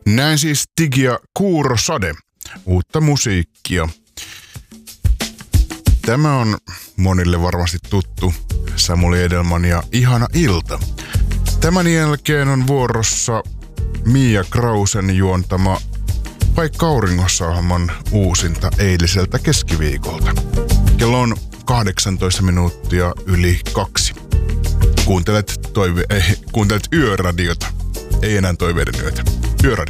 Näin siis Tig ja Kuurosade, uutta musiikkia. Tämä on monille varmasti tuttu Samuli Edelman ja Ihana ilta. Tämän jälkeen on vuorossa Mia Krausen juontama Paikka auringossa-ohjelman uusinta eiliseltä keskiviikolta. Kello on 18 minuuttia yli 2. Kuuntelet Yöradiota. Ei enää toiveiden yötä. Yöradio.